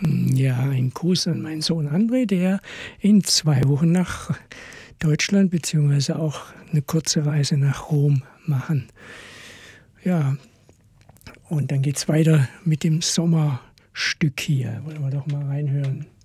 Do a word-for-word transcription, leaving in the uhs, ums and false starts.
Ja, ein Gruß an meinen Sohn André, der in zwei Wochen nach Deutschland beziehungsweise auch eine kurze Reise nach Rom machen. Ja, und dann geht's weiter mit dem Sommerstück hier. Wollen wir doch mal reinhören.